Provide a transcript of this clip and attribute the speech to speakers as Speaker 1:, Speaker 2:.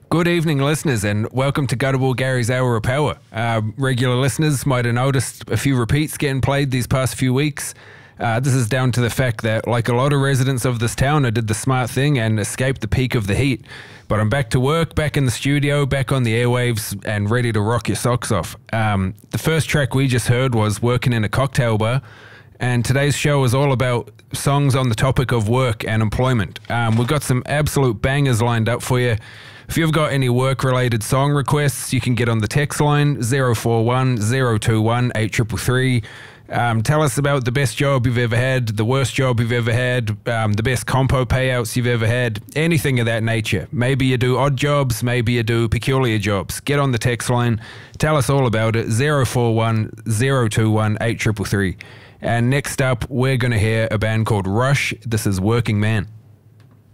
Speaker 1: Good evening, listeners, and welcome to Gutterball Gary's Hour of Power. Regular listeners might have noticed a few repeats getting played these past few weeks. This is down to the fact that, like a lot of residents of this town, I did the smart thing and escaped the peak of the heat. But I'm back to work, back in the studio, back on the airwaves, and ready to rock your socks off. The first track we just heard was Working in a Cocktail Bar, and today's show is all about songs on the topic of work and employment. We've got some absolute bangers lined up for you. If you've got any work-related song requests, you can get on the text line 041 021 8333. Tell us about the best job you've ever had, the worst job you've ever had, the best compo payouts you've ever had, anything of that nature. Maybe you do odd jobs, maybe you do peculiar jobs. Get on the text line, tell us all about it, 041 021 8333. And next up, we're going to hear a band called Rush. This is Working Man.